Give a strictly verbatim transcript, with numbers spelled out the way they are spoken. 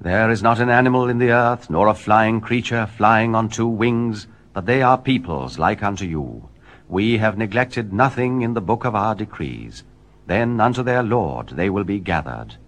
There is not an animal in the earth, nor a flying creature flying on two wings, but they are peoples like unto you. We have neglected nothing in the book of our decrees. Then unto their Lord they will be gathered.